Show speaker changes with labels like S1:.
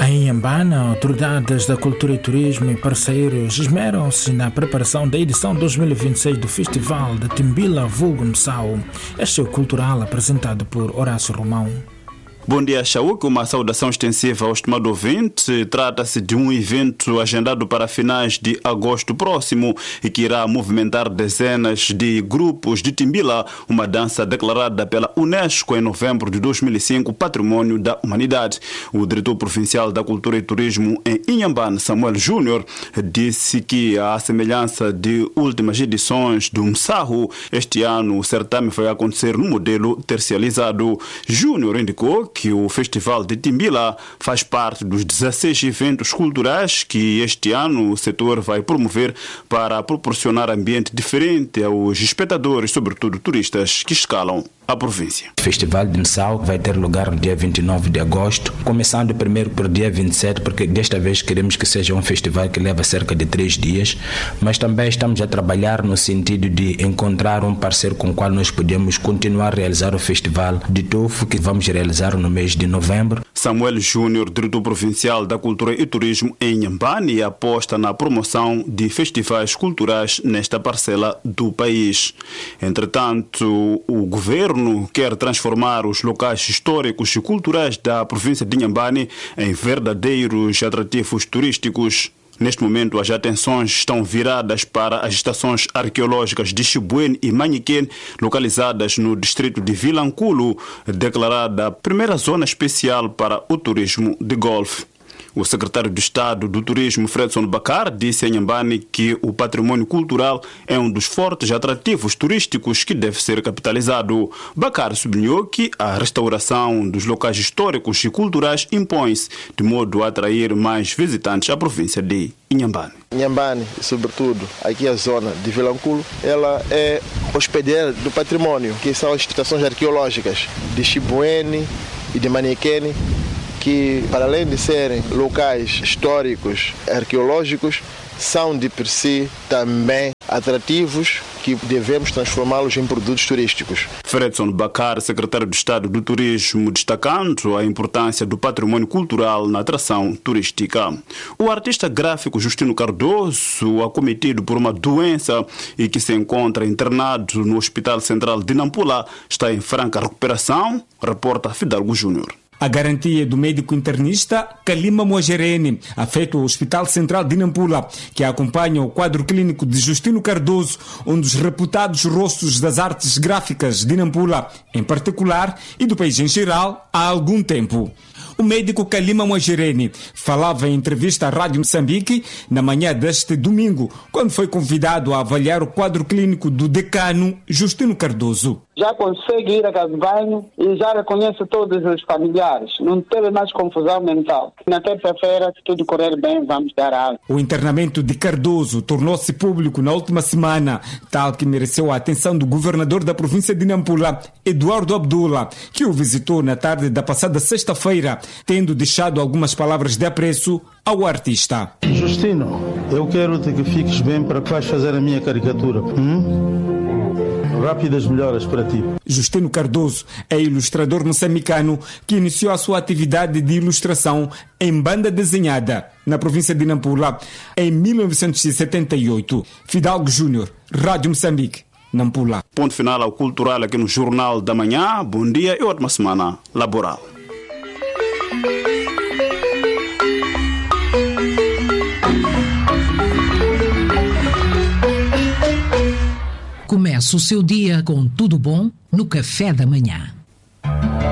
S1: Em Inhambane, autoridades da cultura e turismo e parceiros esmeram-se na preparação da edição 2026 do Festival de Timbila Vulgo Msau. Este é o cultural apresentado por Horácio Romão.
S2: Bom dia, Chauque. Uma saudação extensiva ao estimado ouvinte. Trata-se de um evento agendado para finais de agosto próximo e que irá movimentar dezenas de grupos de Timbila, uma dança declarada pela Unesco em novembro de 2005, Patrimônio da Humanidade. O diretor provincial da Cultura e Turismo em Inhambane, Samuel Júnior, disse que, à semelhança de últimas edições do Msau, este ano o certame vai acontecer no modelo tercializado. Júnior indicou que o Festival de Timbila faz parte dos 16 eventos culturais que este ano o setor vai promover para proporcionar ambiente diferente aos espectadores, sobretudo turistas, que escalam a província.
S3: O Festival de Msau vai ter lugar no dia 29 de agosto, começando primeiro por dia 27, porque desta vez queremos que seja um festival que leva cerca de 3 dias, mas também estamos a trabalhar no sentido de encontrar um parceiro com o qual nós podemos continuar a realizar o Festival de Tofo, que vamos realizar no mês de novembro.
S2: Samuel Júnior, diretor provincial da Cultura e Turismo em Inhambane, aposta na promoção de festivais culturais nesta parcela do país. Entretanto, o governo quer transformar os locais históricos e culturais da província de Inhambane em verdadeiros atrativos turísticos. Neste momento, as atenções estão viradas para as estações arqueológicas de Chibuene e Maniquene, localizadas no distrito de Vilanculo, declarada a primeira zona especial para o turismo de golfe. O secretário de Estado do Turismo, Fredson Bakar, disse em Inhambane que o patrimônio cultural é um dos fortes atrativos turísticos que deve ser capitalizado. Bakar sublinhou que a restauração dos locais históricos e culturais impõe-se de modo a atrair mais visitantes à província de Inhambane.
S4: Inhambane, sobretudo aqui a zona de Vilanculo, ela é hospedeira do patrimônio, que são as estações arqueológicas de Chibuene e de Maniquene, que, para além de serem locais históricos, arqueológicos, são de por si também atrativos que devemos transformá-los em produtos turísticos.
S2: Fredson Bakar, secretário de Estado do Turismo, destacando a importância do patrimônio cultural na atração turística. O artista gráfico Justino Cardoso, acometido por uma doença e que se encontra internado no Hospital Central de Nampula, está em franca recuperação, reporta Fidalgo Júnior.
S5: A garantia do médico internista Kalima Mogereni, afeto ao Hospital Central de Nampula, que acompanha o quadro clínico de Justino Cardoso, um dos reputados rostos das artes gráficas de Nampula, em particular, e do país em geral, há algum tempo. O médico Kalima Mogereni falava em entrevista à Rádio Moçambique na manhã deste domingo, quando foi convidado a avaliar o quadro clínico do decano Justino Cardoso.
S6: Já consegue ir a casa de banho e já reconhece todos os familiares. Não teve mais confusão mental. Na terça-feira, se tudo correr bem, vamos dar alta.
S5: O internamento de Cardoso tornou-se público na última semana, tal que mereceu a atenção do governador da província de Nampula, Eduardo Abdullah, que o visitou na tarde da passada sexta-feira, tendo deixado algumas palavras de apreço ao artista.
S7: Justino, eu quero-te que fiques bem para que vais fazer a minha caricatura. Rápidas melhoras para ti.
S5: Justino Cardoso é ilustrador moçambicano que iniciou a sua atividade de ilustração em banda desenhada na província de Nampula em 1978. Fidalgo Júnior, Rádio Moçambique, Nampula.
S2: Ponto final ao cultural aqui no Jornal da Manhã. Bom dia e ótima semana laboral.
S8: Começa o seu dia com tudo bom no café da manhã.